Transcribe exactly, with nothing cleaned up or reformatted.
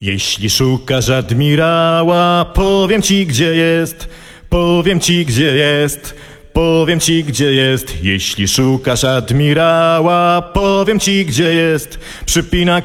Jeśli szukasz admirała, powiem ci gdzie jest, powiem ci gdzie jest, powiem ci gdzie jest. Jeśli szukasz admirała, powiem ci gdzie jest. Przypina